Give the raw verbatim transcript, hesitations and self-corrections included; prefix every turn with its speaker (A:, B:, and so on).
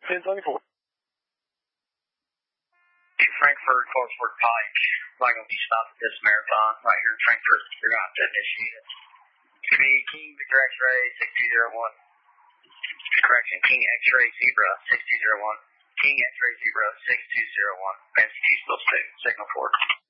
A: ten twenty-four.
B: Frankfurt, Clarksburg Pike. Not going to be stopped at this marathon right here in Frankfurt. They're going to have to initiate it. It's going to be King Victor X-Ray six two zero one. Correction, King X-Ray Zebra six two zero one. King X-Ray Zebra six two zero one. Fancy T-Spills two. Signal four.